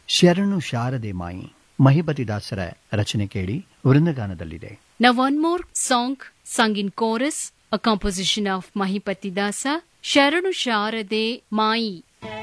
ಶರಣು ಶಾರದೆ ಮಾಯಿ ಮಹಿಪತಿ ದಾಸರ ರಚನೆ ಕೇಳಿ ವೃಂದಗಾನದಲ್ಲಿದೆ. Now one more song sung in chorus, a composition of Mahipati Dasa, Sharanu Sharade Mai.